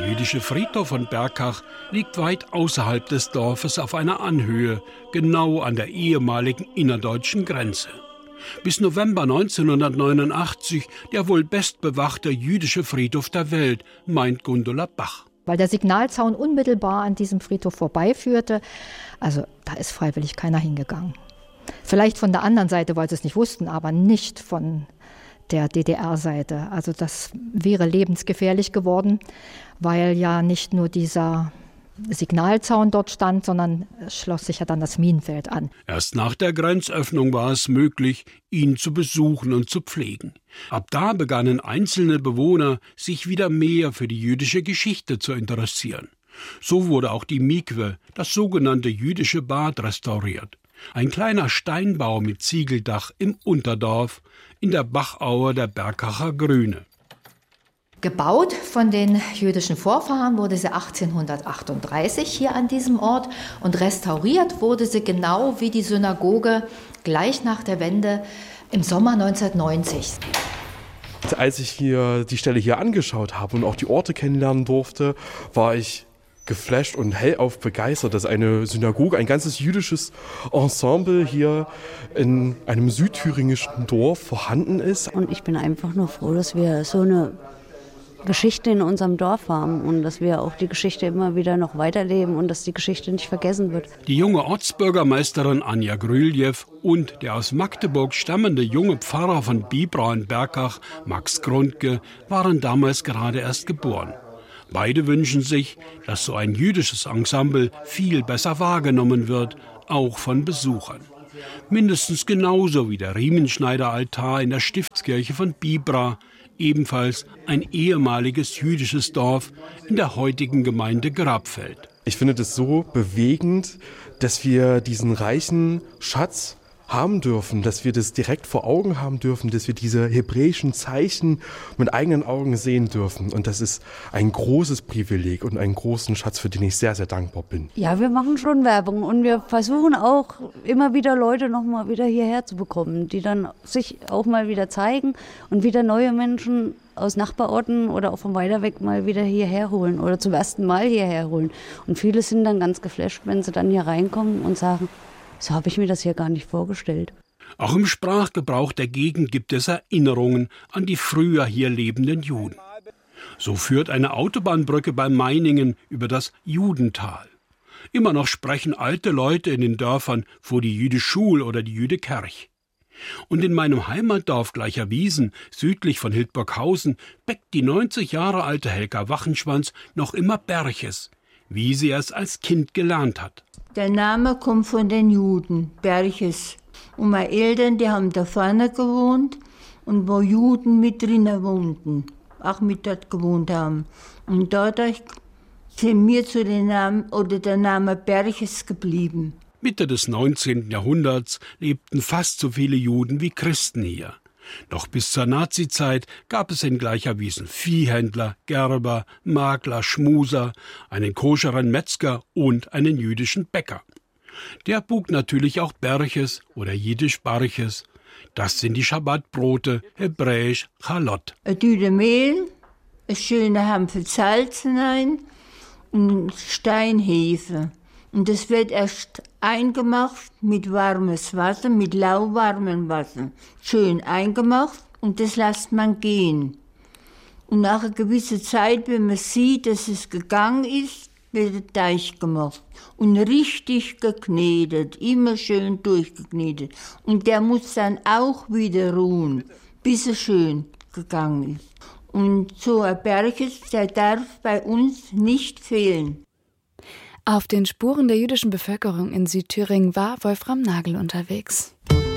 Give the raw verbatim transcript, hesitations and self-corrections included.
Der jüdische Friedhof von Berkach liegt weit außerhalb des Dorfes auf einer Anhöhe, genau an der ehemaligen innerdeutschen Grenze. Bis November neunzehnhundertneunundachtzig der wohl bestbewachte jüdische Friedhof der Welt, meint Gundula Bach. Weil der Signalzaun unmittelbar an diesem Friedhof vorbeiführte. Also da ist freiwillig keiner hingegangen. Vielleicht von der anderen Seite, weil sie es nicht wussten, aber nicht von der D D R-Seite. Also das wäre lebensgefährlich geworden, weil ja nicht nur dieser Signalzaun dort stand, sondern es schloss sich ja dann das Minenfeld an. Erst nach der Grenzöffnung war es möglich, ihn zu besuchen und zu pflegen. Ab da begannen einzelne Bewohner, sich wieder mehr für die jüdische Geschichte zu interessieren. So wurde auch die Mikwe, das sogenannte jüdische Bad, restauriert. Ein kleiner Steinbau mit Ziegeldach im Unterdorf in der Bachaue der Berkacher Grüne. Gebaut von den jüdischen Vorfahren wurde sie achtzehnhundertachtunddreißig hier an diesem Ort und restauriert wurde sie genau wie die Synagoge gleich nach der Wende im Sommer neunzehnhundertneunzig. Als ich hier die Stelle hier angeschaut habe und auch die Orte kennenlernen durfte, war ich geflasht und hellauf begeistert, dass eine Synagoge, ein ganzes jüdisches Ensemble hier in einem südthüringischen Dorf vorhanden ist. Und ich bin einfach nur froh, dass wir so eine Geschichte in unserem Dorf haben und dass wir auch die Geschichte immer wieder noch weiterleben und dass die Geschichte nicht vergessen wird. Die junge Ortsbürgermeisterin Anja Grüljew und der aus Magdeburg stammende junge Pfarrer von Bibra und Berkach, Max Grundke, waren damals gerade erst geboren. Beide wünschen sich, dass so ein jüdisches Ensemble viel besser wahrgenommen wird, auch von Besuchern. Mindestens genauso wie der Riemenschneider-Altar in der Stiftskirche von Bibra, ebenfalls ein ehemaliges jüdisches Dorf in der heutigen Gemeinde Grabfeld. Ich finde das so bewegend, dass wir diesen reichen Schatz haben dürfen, dass wir das direkt vor Augen haben dürfen, dass wir diese hebräischen Zeichen mit eigenen Augen sehen dürfen. Und das ist ein großes Privileg und einen großen Schatz, für den ich sehr, sehr dankbar bin. Ja, wir machen schon Werbung und wir versuchen auch immer wieder Leute noch mal wieder hierher zu bekommen, die dann sich auch mal wieder zeigen und wieder neue Menschen aus Nachbarorten oder auch von weiter weg mal wieder hierher holen oder zum ersten Mal hierher holen. Und viele sind dann ganz geflasht, wenn sie dann hier reinkommen und sagen, so habe ich mir das hier gar nicht vorgestellt. Auch im Sprachgebrauch der Gegend gibt es Erinnerungen an die früher hier lebenden Juden. So führt eine Autobahnbrücke bei Meiningen über das Judental. Immer noch sprechen alte Leute in den Dörfern vor die Jüde Schul oder die Jüde Kerch. Und in meinem Heimatdorf Gleicherwiesen, südlich von Hildburghausen, bäckt die neunzig Jahre alte Helga Wachenschwanz noch immer Berches, wie sie es als Kind gelernt hat. Der Name kommt von den Juden, Berches. Und meine Eltern, die haben da vorne gewohnt und wo Juden mit drinnen wohnten, auch mit dort gewohnt haben. Und dadurch sind wir zu den Namen oder der Name Berches geblieben. Mitte des neunzehnten Jahrhunderts lebten fast so viele Juden wie Christen hier. Doch bis zur Nazizeit gab es in Gleicherwiesen Viehhändler, Gerber, Makler, Schmuser, einen koscheren Metzger und einen jüdischen Bäcker. Der bug natürlich auch Berches oder jiddisch Barches. Das sind die Schabbatbrote, hebräisch Chalot. Eine Tüte Mehl, eine schöne Hampfe Salz hinein und Steinhefe. Und das wird erst eingemacht mit warmes Wasser, mit lauwarmem Wasser. Schön eingemacht und das lässt man gehen. Und nach einer gewissen Zeit, wenn man sieht, dass es gegangen ist, wird der Teig gemacht. Und richtig geknetet, immer schön durchgeknetet. Und der muss dann auch wieder ruhen, bis er schön gegangen ist. Und so ein Berges, der darf bei uns nicht fehlen. Auf den Spuren der jüdischen Bevölkerung in Südthüringen war Wolfram Nagel unterwegs.